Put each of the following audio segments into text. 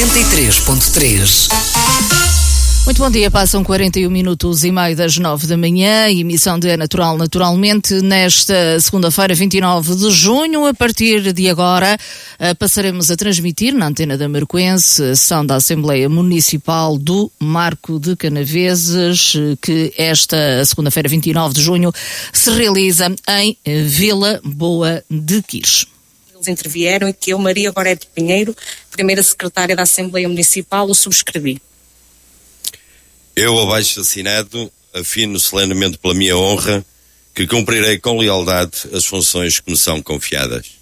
93.3. Muito bom dia, passam 41 minutos e meio das 9 da manhã, emissão de É Natural Naturalmente, nesta segunda-feira, 29 de junho. A partir de agora, passaremos a transmitir na antena da Marcoense a sessão da Assembleia Municipal do Marco de Canaveses, que esta segunda-feira, 29 de junho, se realiza em Vila Boa de Quires. Eles intervieram e que eu, Maria Gorete Pinheiro, primeira secretária da Assembleia Municipal, o subscrevi. Eu, abaixo assinado, afirmo solenemente pela minha honra que cumprirei com lealdade as funções que me são confiadas.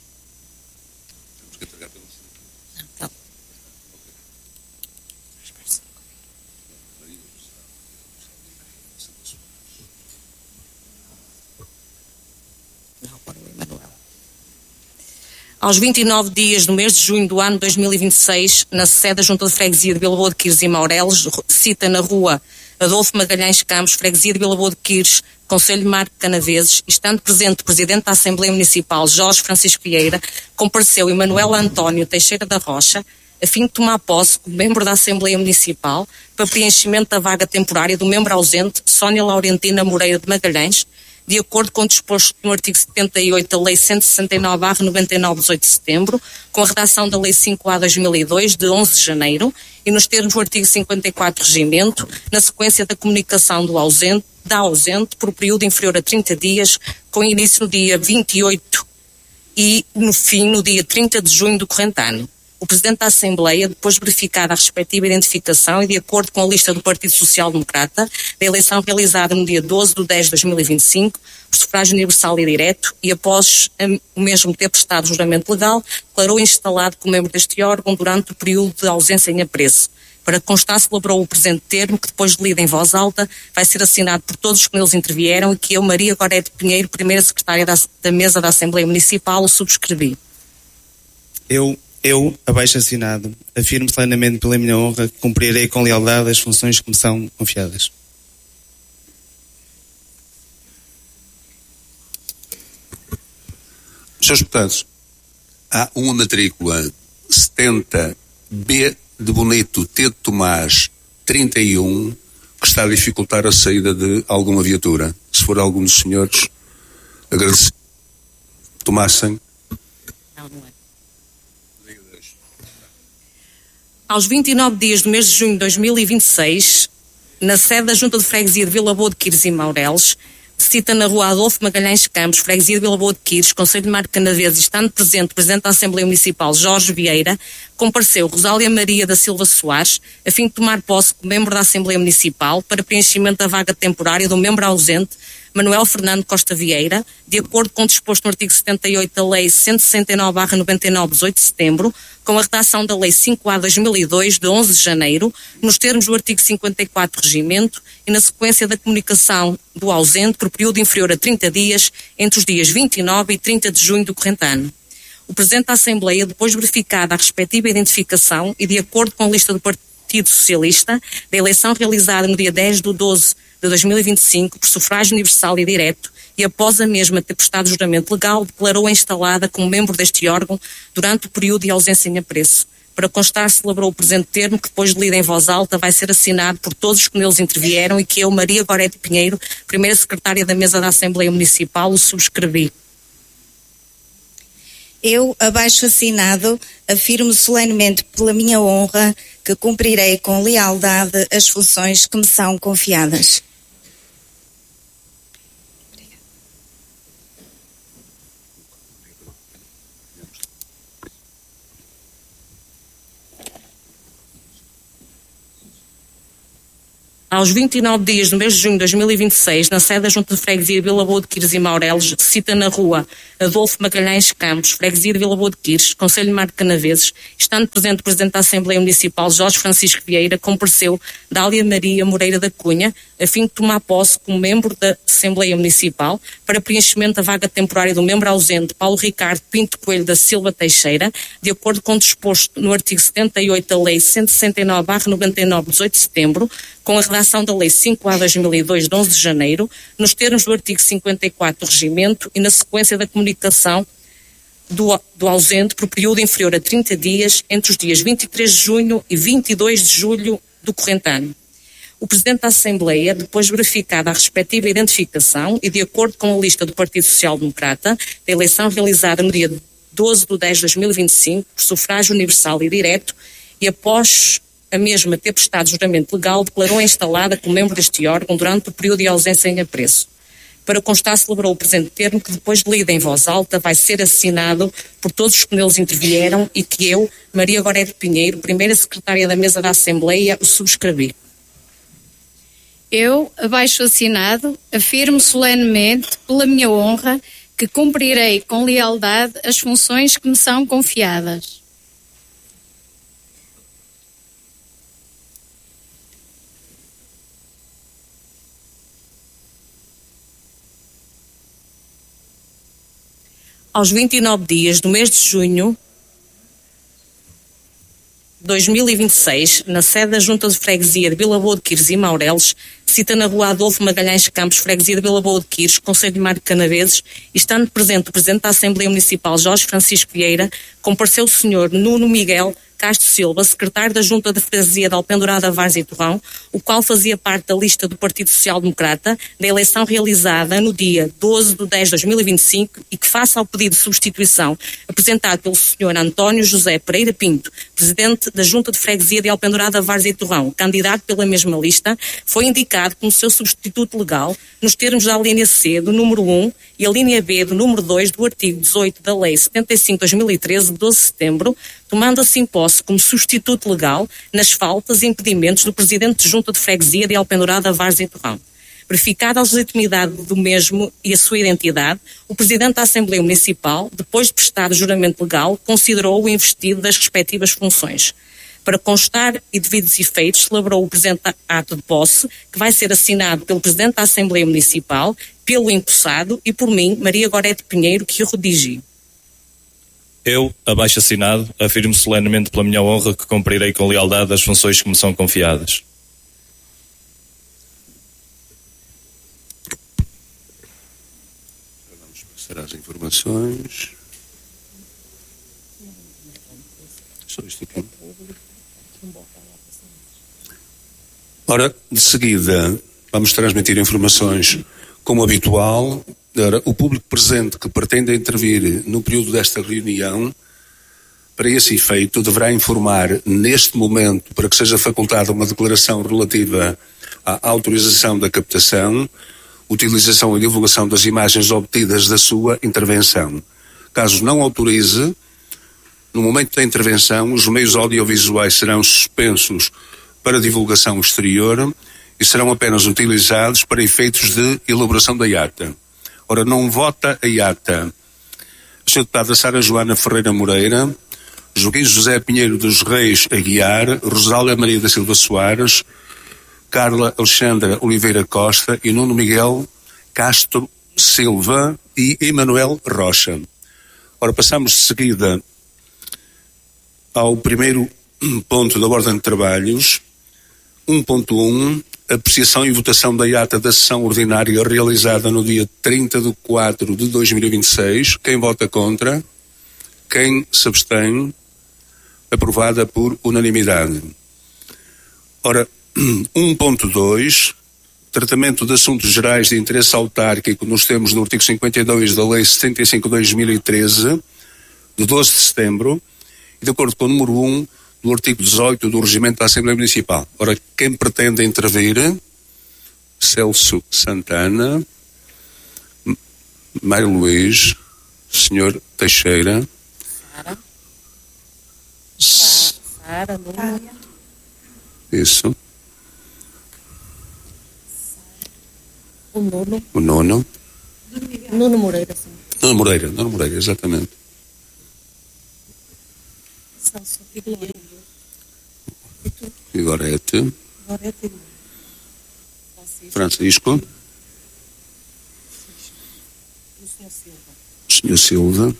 Aos 29 dias do mês de junho do ano 2026, na sede da Junta de Freguesia de Vila Boa de Quires e Maureles, cita na rua Adolfo Magalhães Campos, Freguesia de Vila Boa de Quires, Concelho de Marco de Canaveses, estando presente o Presidente da Assembleia Municipal, Jorge Francisco Vieira, compareceu Emanuel António Teixeira da Rocha, a fim de tomar posse como membro da Assembleia Municipal para preenchimento da vaga temporária do membro ausente, Sónia Laurentina Moreira de Magalhães, de acordo com o disposto no artigo 78 da Lei 169/99, 18 de setembro, com a redação da Lei 5A/2002, de 11 de janeiro, e nos termos do artigo 54 do Regimento, na sequência da comunicação da ausente por período inferior a 30 dias, com início no dia 28 e no fim no dia 30 de junho do corrente ano. O Presidente da Assembleia, depois de verificada a respectiva identificação e de acordo com a lista do Partido Social Democrata, da eleição realizada no dia 12 de 10 de 2025, por sufrágio universal e direto, e após o mesmo ter prestado juramento legal, declarou instalado como membro deste órgão durante o período de ausência em apreço. Para constar, celebrou o presente termo, que depois de lido em voz alta, vai ser assinado por todos os que neles intervieram e que eu, Maria Gorete Pinheiro, primeira secretária da mesa da Assembleia Municipal, o subscrevi. Eu, abaixo assinado, afirmo solenemente pela minha honra que cumprirei com lealdade as funções que me são confiadas. Senhores deputados, há uma matrícula 70B de Bonito T de Tomás 31 que está a dificultar a saída de alguma viatura. Se for algum dos senhores, agradecer. Tomassem. Não é. Aos 29 dias do mês de junho de 2026, na sede da Junta de Freguesia de Vila Boa de Quires e Maureles, cita na rua Adolfo Magalhães Campos, Freguesia de Vila Boa de Quires, Concelho de Marco de Canaveses, estando presente o Presidente da Assembleia Municipal, Jorge Vieira, compareceu Rosália Maria da Silva Soares, a fim de tomar posse como membro da Assembleia Municipal para preenchimento da vaga temporária do membro ausente, Manuel Fernando Costa Vieira, de acordo com o disposto no artigo 78 da Lei 169/99, 18 de setembro, com a redação da Lei 5A/2002, de 11 de janeiro, nos termos do artigo 54 do Regimento e na sequência da comunicação do ausente por período inferior a 30 dias entre os dias 29 e 30 de junho do corrente ano. O Presidente da Assembleia, depois de verificada a respectiva identificação e de acordo com a lista do Partido Socialista, da eleição realizada no dia 10 de 12 de 2025, por sufrágio universal e direto, e após a mesma ter prestado juramento legal, declarou-a instalada como membro deste órgão durante o período de ausência em apreço. Para constar, celebrou o presente termo, que depois de lido em voz alta vai ser assinado por todos os que neles intervieram e que eu, Maria Gorete Pinheiro, primeira secretária da mesa da Assembleia Municipal, o subscrevi. Eu, abaixo assinado, afirmo solenemente pela minha honra que cumprirei com lealdade as funções que me são confiadas. Aos 29 dias do mês de junho de 2026, na sede da Junta de Freguesia de Vila Boa de Quires e Maureles, cita na rua Adolfo Magalhães Campos, Freguesia de Vila Boa de Quires, Concelho de Marco de Canaveses, estando presente o Presidente da Assembleia Municipal, Jorge Francisco Vieira, compareceu Dália Maria Moreira da Cunha, a fim de tomar posse como membro da Assembleia Municipal para preenchimento da vaga temporária do membro ausente, Paulo Ricardo Pinto Coelho da Silva Teixeira, de acordo com o disposto no artigo 78 da Lei 169/99, 18 de setembro, com a redação da Lei 5A/2002, de 11 de janeiro, nos termos do artigo 54 do Regimento e na sequência da comunicação do ausente por período inferior a 30 dias entre os dias 23 de junho e 22 de julho do corrente ano. O Presidente da Assembleia, depois verificada a respectiva identificação e de acordo com a lista do Partido Social Democrata, da eleição realizada no dia 12 de 10 de 2025, por sufrágio universal e direto, e após a mesma ter prestado juramento legal, declarou instalada como membro deste órgão durante o período de ausência em apreço. Para constar, celebrou o presente termo que, depois de lido em voz alta, vai ser assinado por todos os que neles intervieram e que eu, Maria Gorete Pinheiro, primeira secretária da mesa da Assembleia, o subscrevi. Eu, abaixo assinado, afirmo solenemente, pela minha honra, que cumprirei com lealdade as funções que me são confiadas. Aos 29 dias do mês de junho de 2026, na sede da Junta de Freguesia de Vila Boa de Quires e Maureles, cita na rua Adolfo Magalhães Campos, Freguesia de Vila Boa de Quires, Concelho de Mar de Canaveses, e estando presente o Presidente da Assembleia Municipal, Jorge Francisco Vieira, compareceu o Sr. Nuno Miguel Castro Silva, secretário da Junta de Freguesia de Alpendurada, Várzea e Torrão, o qual fazia parte da lista do Partido Social Democrata da eleição realizada no dia 12 de 10 de 2025 e que, face ao pedido de substituição apresentado pelo Sr. António José Pereira Pinto, Presidente da Junta de Freguesia de Alpendurada, Várzea e Torrão, candidato pela mesma lista, foi indicado como seu substituto legal nos termos da linha C do número 1 e a linha B do número 2 do artigo 18 da Lei 75/2013, de 12 de setembro, tomando assim posse como substituto legal nas faltas e impedimentos do Presidente de Junta de Freguesia de Alpendurada, Várzea e Torrão. Verificada a legitimidade do mesmo e a sua identidade, o Presidente da Assembleia Municipal, depois de prestar juramento legal, considerou-o investido das respectivas funções. Para constar e devidos efeitos, celebrou o presente ato de posse, que vai ser assinado pelo Presidente da Assembleia Municipal, pelo empossado e por mim, Maria Gorete Pinheiro, que o redigi. Eu, abaixo assinado, afirmo solenemente pela minha honra que cumprirei com lealdade as funções que me são confiadas. Vamos passar às informações. Só isto aqui. Ora, de seguida, vamos transmitir informações como habitual. Ora, o público presente que pretende intervir no período desta reunião, para esse efeito, deverá informar neste momento, para que seja facultada uma declaração relativa à autorização da captação, utilização e divulgação das imagens obtidas da sua intervenção. Caso não autorize, no momento da intervenção, os meios audiovisuais serão suspensos para divulgação exterior e serão apenas utilizados para efeitos de elaboração da ata. Ora, não vota a ata a Sra. Deputada Sara Joana Ferreira Moreira, Joaquim José Pinheiro dos Reis Aguiar, Rosália Maria da Silva Soares, Carla Alexandra Oliveira Costa e Nuno Miguel Castro Silva e Emanuel Rocha. Ora, passamos de seguida ao primeiro ponto da ordem de trabalhos, 1.1, apreciação e votação da ata da sessão ordinária realizada no dia 30 de 4 de 2026. Quem vota contra? Quem se abstém? Aprovada por unanimidade. Ora, 1.2, tratamento de assuntos gerais de interesse autárquico nos termos do artigo 52 da Lei 75/2013, de 12 de setembro, e de acordo com o número 1 do artigo 18 do Regimento da Assembleia Municipal. Ora, quem pretende intervir? Celso Santana, Mário Luís, Sr. Teixeira, Sara, isso, o Nuno. o Nuno, Nuno Moreira, sim. Nuno Moreira, exatamente. Celso e Glória. E Gorete, Francisco, Sr. Silva,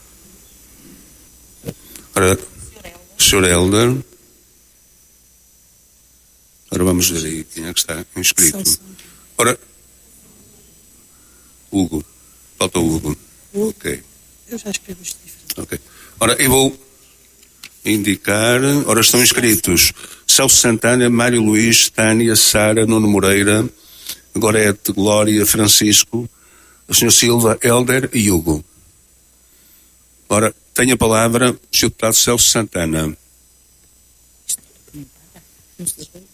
ora, Sr. Helder. Ora, vamos ver aí quem é que está inscrito. Ora, Hugo, falta o Hugo. Ok. Eu já escrevi isto diferente. Ok. Ora, eu vou indicar. Ora, estão inscritos Celso Santana, Mário Luís, Tânia, Sara, Nuno Moreira, Gorete, Glória, Francisco, o Sr. Silva, Hélder e Hugo. Ora, tenho a palavra o Sr. Deputado Celso Santana.